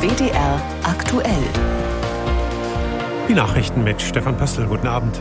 WDR aktuell. Die Nachrichten mit Stefan Pöstl. Guten Abend.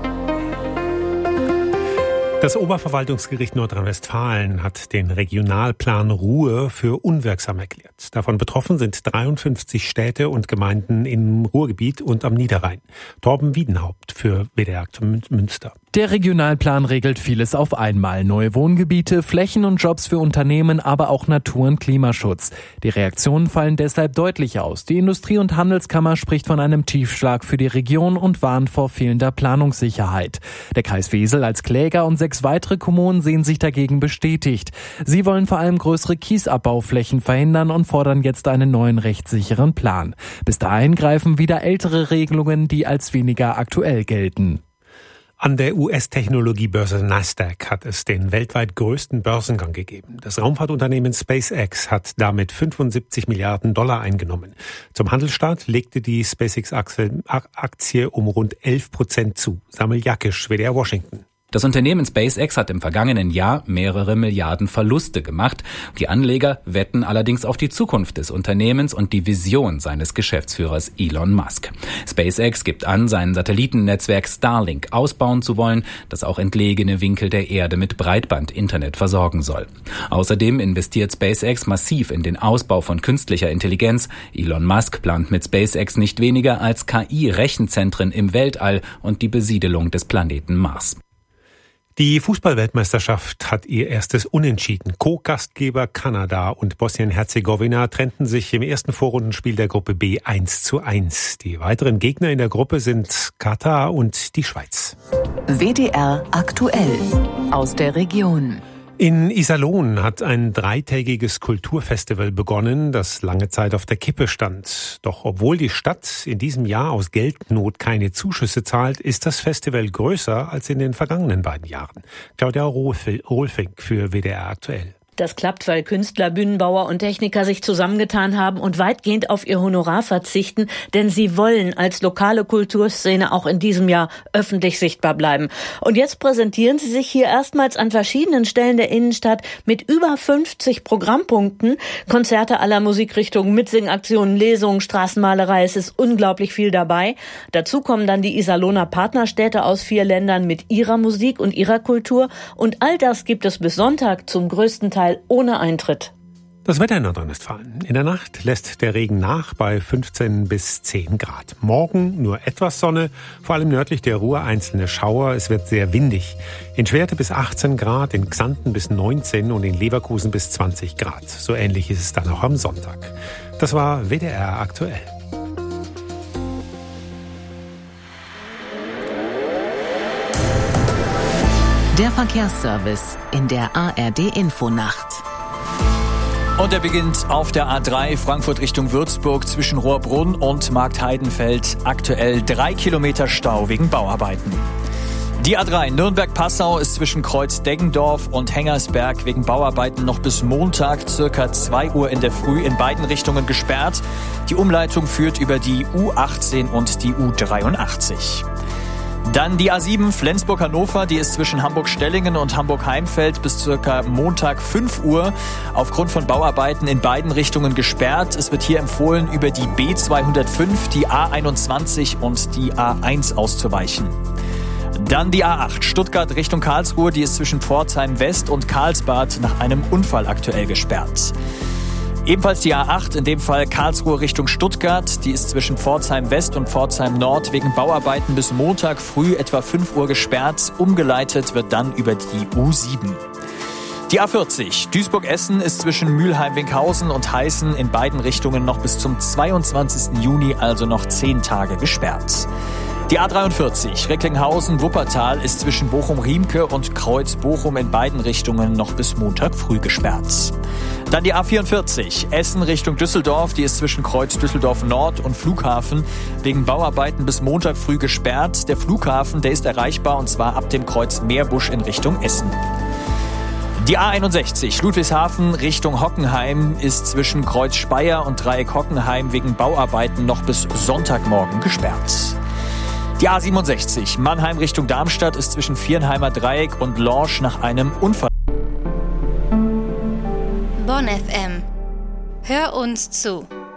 Das Oberverwaltungsgericht Nordrhein-Westfalen hat den Regionalplan Ruhr für unwirksam erklärt. Davon betroffen sind 53 Städte und Gemeinden im Ruhrgebiet und am Niederrhein. Torben Wiedenhaupt für WDR Münster. Der Regionalplan regelt vieles auf einmal. Neue Wohngebiete, Flächen und Jobs für Unternehmen, aber auch Natur- und Klimaschutz. Die Reaktionen fallen deshalb deutlich aus. Die Industrie- und Handelskammer spricht von einem Tiefschlag für die Region und warnt vor fehlender Planungssicherheit. Der Kreis Wesel als Kläger und 6 weitere Kommunen sehen sich dagegen bestätigt. Sie wollen vor allem größere Kiesabbauflächen verhindern und fordern jetzt einen neuen rechtssicheren Plan. Bis dahin greifen wieder ältere Regelungen, die als weniger aktuell gelten. An der US-Technologiebörse Nasdaq hat es den weltweit größten Börsengang gegeben. Das Raumfahrtunternehmen SpaceX hat damit 75 Milliarden Dollar eingenommen. Zum Handelsstart legte die SpaceX-Aktie um rund 11% zu. Samuel Jakisch, WDR Washington. Das Unternehmen SpaceX hat im vergangenen Jahr mehrere Milliarden Verluste gemacht. Die Anleger wetten allerdings auf die Zukunft des Unternehmens und die Vision seines Geschäftsführers Elon Musk. SpaceX gibt an, sein Satellitennetzwerk Starlink ausbauen zu wollen, das auch entlegene Winkel der Erde mit Breitband-Internet versorgen soll. Außerdem investiert SpaceX massiv in den Ausbau von künstlicher Intelligenz. Elon Musk plant mit SpaceX nicht weniger als KI-Rechenzentren im Weltall und die Besiedelung des Planeten Mars. Die Fußballweltmeisterschaft hat ihr erstes Unentschieden. Co-Gastgeber Kanada und Bosnien-Herzegowina trennten sich im ersten Vorrundenspiel der Gruppe B 1:1. Die weiteren Gegner in der Gruppe sind Katar und die Schweiz. WDR aktuell aus der Region. In Iserlohn hat ein 3-tägiges Kulturfestival begonnen, das lange Zeit auf der Kippe stand. Doch obwohl die Stadt in diesem Jahr aus Geldnot keine Zuschüsse zahlt, ist das Festival größer als in den vergangenen beiden Jahren. Claudia Rohlfink für WDR aktuell. Das klappt, weil Künstler, Bühnenbauer und Techniker sich zusammengetan haben und weitgehend auf ihr Honorar verzichten, denn sie wollen als lokale Kulturszene auch in diesem Jahr öffentlich sichtbar bleiben. Und jetzt präsentieren sie sich hier erstmals an verschiedenen Stellen der Innenstadt mit über 50 Programmpunkten. Konzerte aller Musikrichtungen, Mitsingaktionen, Lesungen, Straßenmalerei, es ist unglaublich viel dabei. Dazu kommen dann die Iserlohner Partnerstädte aus 4 Ländern mit ihrer Musik und ihrer Kultur. Und all das gibt es bis Sonntag zum größten Teil ohne Eintritt. Das Wetter in Nordrhein-Westfalen. In der Nacht lässt der Regen nach bei 15 bis 10 Grad. Morgen nur etwas Sonne, vor allem nördlich der Ruhr einzelne Schauer. Es wird sehr windig. In Schwerte bis 18 Grad, in Xanten bis 19 und in Leverkusen bis 20 Grad. So ähnlich ist es dann auch am Sonntag. Das war WDR aktuell. Der Verkehrsservice in der ARD-Infonacht. Und er beginnt auf der A3 Frankfurt Richtung Würzburg zwischen Rohrbrunn und Marktheidenfeld. Aktuell 3 Kilometer Stau wegen Bauarbeiten. Die A3 Nürnberg-Passau ist zwischen Kreuz-Deggendorf und Hengersberg wegen Bauarbeiten noch bis Montag circa 2 Uhr in der Früh in beiden Richtungen gesperrt. Die Umleitung führt über die U18 und die U83. Dann die A7 Flensburg-Hannover, die ist zwischen Hamburg-Stellingen und Hamburg-Heimfeld bis circa Montag 5 Uhr aufgrund von Bauarbeiten in beiden Richtungen gesperrt. Es wird hier empfohlen, über die B205, die A21 und die A1 auszuweichen. Dann die A8 Stuttgart Richtung Karlsruhe, die ist zwischen Pforzheim West und Karlsbad nach einem Unfall aktuell gesperrt. Ebenfalls die A8, in dem Fall Karlsruhe Richtung Stuttgart, die ist zwischen Pforzheim West und Pforzheim Nord wegen Bauarbeiten bis Montag früh etwa 5 Uhr gesperrt. Umgeleitet wird dann über die U7. Die A40 Duisburg-Essen ist zwischen Mülheim-Winkhausen und Heißen in beiden Richtungen noch bis zum 22. Juni, also noch 10 Tage gesperrt. Die A43 Recklinghausen-Wuppertal ist zwischen Bochum-Riemke und Kreuz-Bochum in beiden Richtungen noch bis Montag früh gesperrt. Dann die A44 Essen Richtung Düsseldorf, die ist zwischen Kreuz Düsseldorf Nord und Flughafen wegen Bauarbeiten bis Montag früh gesperrt. Der Flughafen, der ist erreichbar und zwar ab dem Kreuz Meerbusch in Richtung Essen. Die A61 Ludwigshafen Richtung Hockenheim ist zwischen Kreuz Speyer und Dreieck Hockenheim wegen Bauarbeiten noch bis Sonntagmorgen gesperrt. Die A67 Mannheim Richtung Darmstadt ist zwischen Viernheimer Dreieck und Lorsch nach einem Unfall. Bonn FM. Hör uns zu.